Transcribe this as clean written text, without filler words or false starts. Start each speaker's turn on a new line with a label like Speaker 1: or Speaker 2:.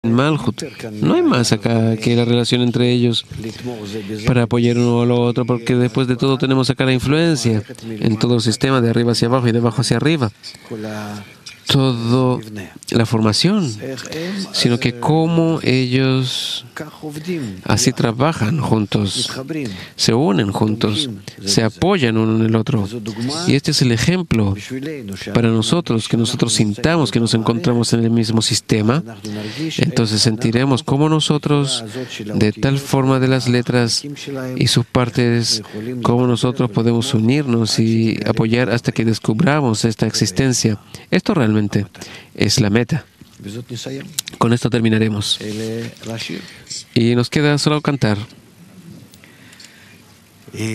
Speaker 1: Malhut. No hay más acá que la relación entre ellos para apoyar uno al otro, porque después de todo tenemos acá la influencia en todo el sistema de arriba hacia abajo y de abajo hacia arriba. Toda la formación, sino que cómo ellos así trabajan juntos, se unen juntos, se apoyan uno en el otro. Y este es el ejemplo para nosotros, que nosotros sintamos que nos encontramos en el mismo sistema. Entonces sentiremos cómo nosotros, de tal forma de las letras y sus partes, cómo nosotros podemos unirnos y apoyar hasta que descubramos esta existencia. Esto realmente es la meta. Con esto terminaremos. Y nos queda solo cantar.